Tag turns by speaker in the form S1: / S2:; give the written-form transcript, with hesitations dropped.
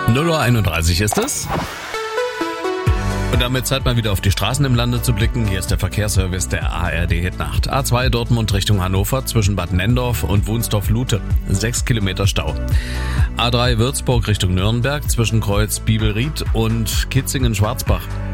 S1: 0:31 Uhr ist es. Und damit Zeit mal wieder auf die Straßen im Lande zu blicken. Hier ist der Verkehrsservice der ARD Hitnacht. A2 Dortmund Richtung Hannover zwischen Bad Nenndorf und Wunsdorf-Lute. 6 Kilometer Stau. A3 Würzburg Richtung Nürnberg zwischen Kreuz Bibelried und Kitzingen-Schwarzbach.